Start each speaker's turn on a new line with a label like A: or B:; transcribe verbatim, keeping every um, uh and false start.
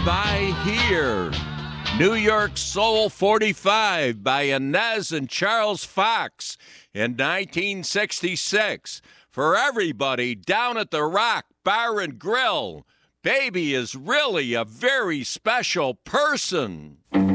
A: by here. New York Soul forty-five by Inez and Charles Fox in nineteen sixty-six. For everybody down at the Rock Bar and Grill, Baby is really a very special person.